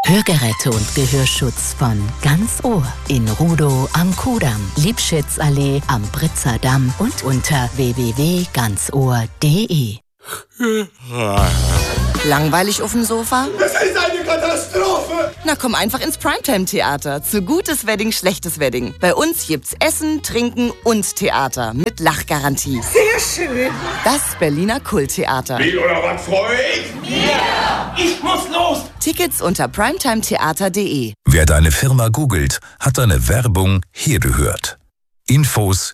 Hörgeräte und Gehörschutz von Ganz Ohr in Rudow am Kudamm, Liebschitzallee am Britzer Damm und unter www.ganzohr.de. Langweilig auf dem Sofa? Das ist eine Katastrophe! Na komm einfach ins Primetime-Theater. Zu gutes Wedding, schlechtes Wedding. Bei uns gibt's Essen, Trinken und Theater mit Lachgarantie. Sehr schön! Das Berliner Kulttheater. Wie oder was freue ich? Ja! Ich muss los! Tickets unter primetimetheater.de. Wer deine Firma googelt, hat deine Werbung hier gehört. Infos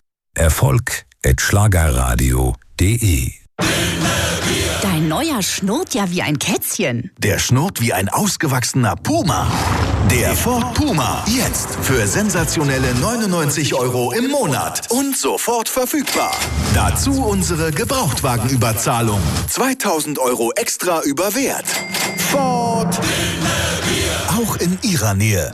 erfolg@schlagerradio.de. Dein neuer schnurrt ja wie ein Kätzchen. Der schnurrt wie ein ausgewachsener Puma. Der Ford Puma. Jetzt für sensationelle 99 € im Monat. Und sofort verfügbar. Dazu unsere Gebrauchtwagenüberzahlung. 2000 € extra über Wert. Ford. Auch in Ihrer Nähe.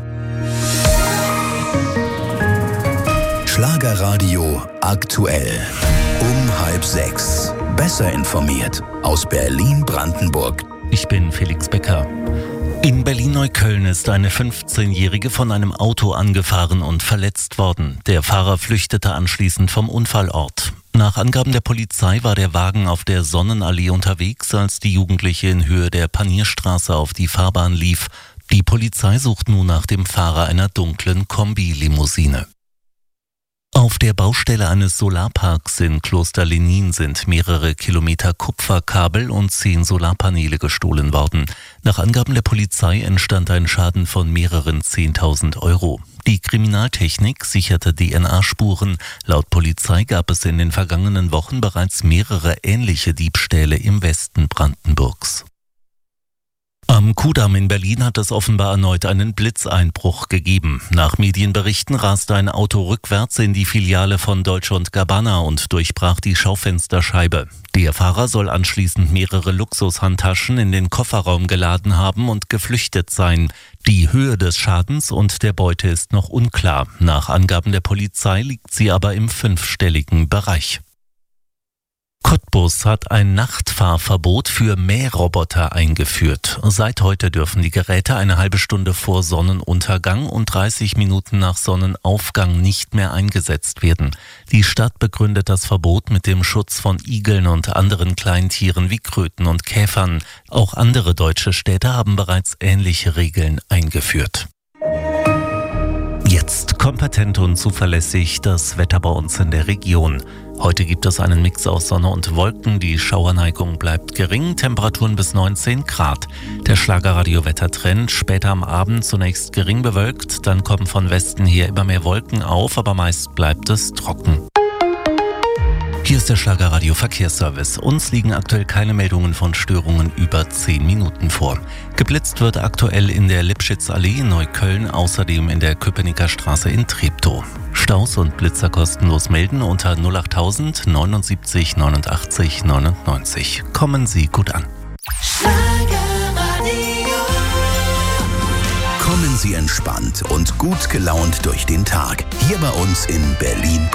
Schlagerradio aktuell. Um 5:30. Besser informiert aus Berlin-Brandenburg. Ich bin Felix Becker. In Berlin-Neukölln ist eine 15-Jährige von einem Auto angefahren und verletzt worden. Der Fahrer flüchtete anschließend vom Unfallort. Nach Angaben der Polizei war der Wagen auf der Sonnenallee unterwegs, als die Jugendliche in Höhe der Panierstraße auf die Fahrbahn lief. Die Polizei sucht nun nach dem Fahrer einer dunklen Kombi-Limousine. Auf der Baustelle eines Solarparks in Kloster Lenin sind mehrere Kilometer Kupferkabel und 10 Solarpaneele gestohlen worden. Nach Angaben der Polizei entstand ein Schaden von mehreren 10.000 €. Die Kriminaltechnik sicherte DNA-Spuren. Laut Polizei gab es in den vergangenen Wochen bereits mehrere ähnliche Diebstähle im Westen Brandenburgs. Am Kudamm in Berlin hat es offenbar erneut einen Blitzeinbruch gegeben. Nach Medienberichten raste ein Auto rückwärts in die Filiale von Dolce & Gabbana und durchbrach die Schaufensterscheibe. Der Fahrer soll anschließend mehrere Luxushandtaschen in den Kofferraum geladen haben und geflüchtet sein. Die Höhe des Schadens und der Beute ist noch unklar. Nach Angaben der Polizei liegt sie aber im 5-stelligen Bereich. Cottbus hat ein Nachtfahrverbot für Mähroboter eingeführt. Seit heute dürfen die Geräte eine halbe Stunde vor Sonnenuntergang und 30 Minuten nach Sonnenaufgang nicht mehr eingesetzt werden. Die Stadt begründet das Verbot mit dem Schutz von Igeln und anderen Kleintieren wie Kröten und Käfern. Auch andere deutsche Städte haben bereits ähnliche Regeln eingeführt. Jetzt kompetent und zuverlässig das Wetter bei uns in der Region. Heute gibt es einen Mix aus Sonne und Wolken, die Schauerneigung bleibt gering, Temperaturen bis 19 Grad. Der Schlagerradio-Wettertrend, später am Abend zunächst gering bewölkt, dann kommen von Westen her immer mehr Wolken auf, aber meist bleibt es trocken. Hier ist der Schlagerradio Verkehrsservice. Uns liegen aktuell keine Meldungen von Störungen über 10 Minuten vor. Geblitzt wird aktuell in der Liebschitzallee in Neukölln, außerdem in der Köpenicker Straße in Treptow. Staus und Blitzer kostenlos melden unter 08000 79 89 99. Kommen Sie gut an. Kommen Sie entspannt und gut gelaunt durch den Tag. Hier bei uns in Berlin.